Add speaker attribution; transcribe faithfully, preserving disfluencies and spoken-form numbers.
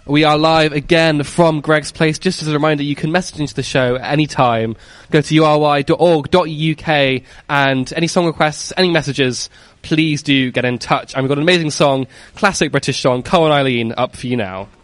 Speaker 1: We are live again from Greg's Place. Just as a reminder, you can message into the show at any time. Go to u r y dot org dot u k and any song requests, any messages, please do get in touch. And we've got an amazing song, classic British song, Come On Eileen, up for you now.